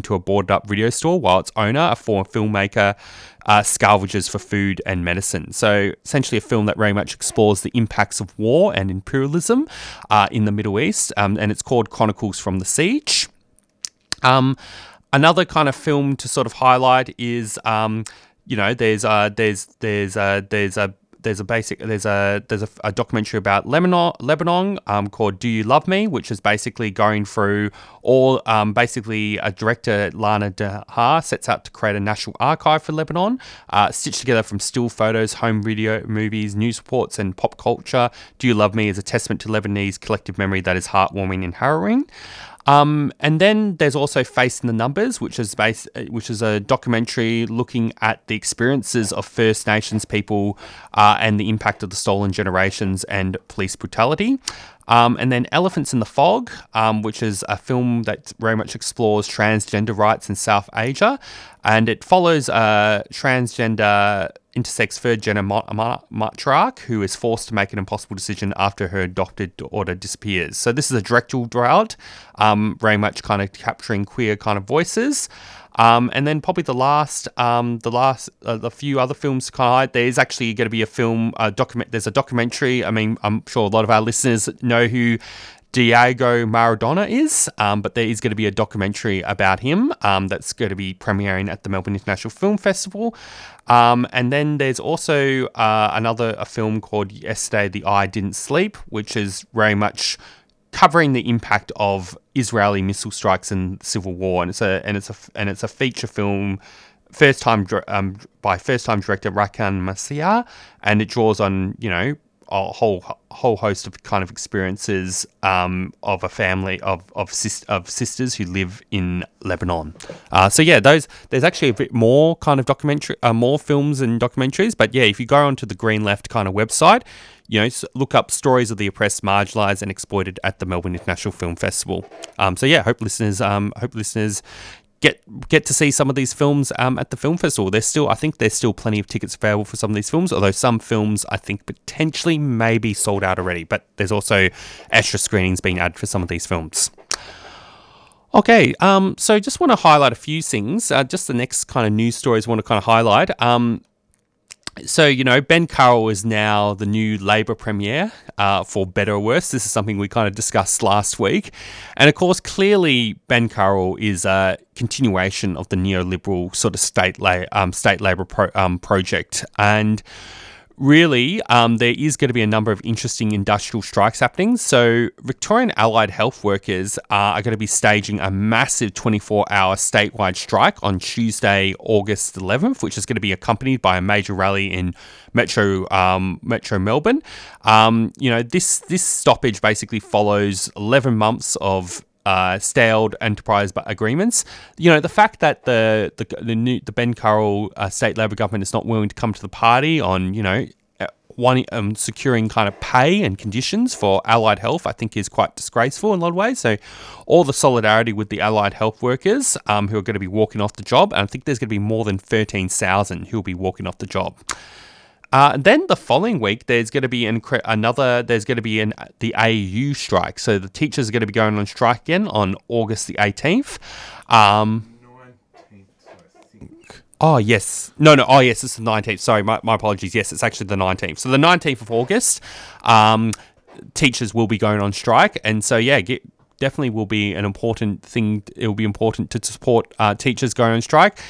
into a boarded-up video store while its owner, a former filmmaker, salvages for food and medicine. So essentially a film that very much explores the impacts of war and imperialism in the Middle East, and it's called Chronicles from the Siege. Another kind of film to sort of highlight is, there's a documentary about Lebanon called Do You Love Me, which is basically going through all, a director, Lana Dahar, sets out to create a national archive for Lebanon, stitched together from still photos, home video, movies, news reports, and pop culture. Do You Love Me is a testament to Lebanese collective memory that is heartwarming and harrowing. And then there's also Face in the Numbers, which is a documentary looking at the experiences of First Nations people and the impact of the stolen generations and police brutality. And then Elephants in the Fog, which is a film that very much explores transgender rights in South Asia. And it follows a transgender intersex third-gender matriarch who is forced to make an impossible decision after her adopted daughter disappears. So this is a directorial drought, very much kind of capturing queer kind of voices. And then probably the few other films to kind of highlight. There's actually going to be a film, there's a documentary. I mean, I'm sure a lot of our listeners know who Diego Maradona is, but there is going to be a documentary about him that's going to be premiering at the Melbourne International Film Festival. And then there's also a film called Yesterday the Eye Didn't Sleep, which is very much covering the impact of Israeli missile strikes and civil war, and it's a feature film, by first-time director Rakan Masia, and it draws on a whole host of kind of experiences of a family of sisters who live in Lebanon. There's actually a bit more kind of documentary, more films and documentaries. But yeah, if you go onto the Green Left kind of website, look up stories of the oppressed, marginalised, and exploited at the Melbourne International Film Festival. Hope listeners get to see some of these films at the film festival. I think there's still plenty of tickets available for some of these films, although some films I think potentially may be sold out already, but there's also extra screenings being added for some of these films. Okay, so just want to highlight a few things, just the next kind of news stories I want to kind of highlight. So, Ben Carroll is now the new Labor Premier, for better or worse. This is something we kind of discussed last week. And of course, clearly, Ben Carroll is a continuation of the neoliberal sort of state Labor project. And really, there is going to be a number of interesting industrial strikes happening. So Victorian allied health workers are going to be staging a massive 24-hour statewide strike on Tuesday, August 11th, which is going to be accompanied by a major rally in Metro Melbourne. This stoppage basically follows 11 months of stalled enterprise agreements. The fact that the Ben Carroll state Labor government is not willing to come to the party on securing kind of pay and conditions for allied health, I think is quite disgraceful in a lot of ways. So all the solidarity with the allied health workers who are going to be walking off the job, and I think there's going to be more than 13,000 who will be walking off the job. Then the following week, there's going to be the AU strike. So the teachers are going to be going on strike again on August the 18th. 19th, I think. Oh, yes. No. Oh, yes, it's the 19th. Sorry, my apologies. Yes, it's actually the 19th. So the 19th of August, teachers will be going on strike. And so, yeah, definitely will be an important thing. It will be important to support teachers going on strike.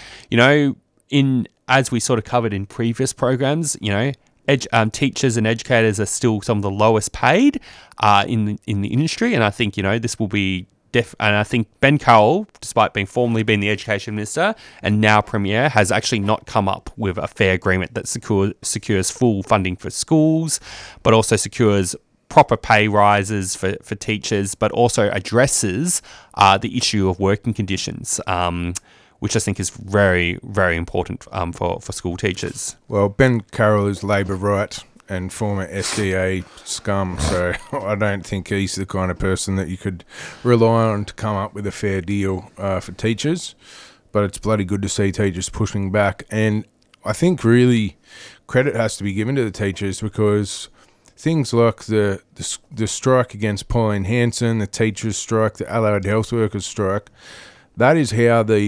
As we sort of covered in previous programs, teachers and educators are still some of the lowest paid in the industry, and I think this will be and I think Ben Carroll, despite formerly being the education minister and now premier, has actually not come up with a fair agreement that secures full funding for schools, but also secures proper pay rises for teachers, but also addresses the issue of working conditions. Which I think is very, very important for school teachers. Well, Ben Carroll is Labor right and former SDA scum, so I don't think he's the kind of person that you could rely on to come up with a fair deal for teachers. But it's bloody good to see teachers pushing back. And I think really credit has to be given to the teachers, because things like the strike against Pauline Hanson, the teachers' strike, the allied health workers' strike, that is how the